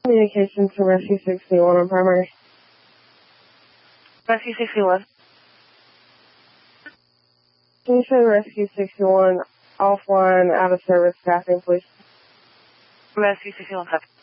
Communication to Rescue 61 on primary. Rescue 61. Can you show Rescue 61 offline, out of service staffing, please? Rescue 61, copy.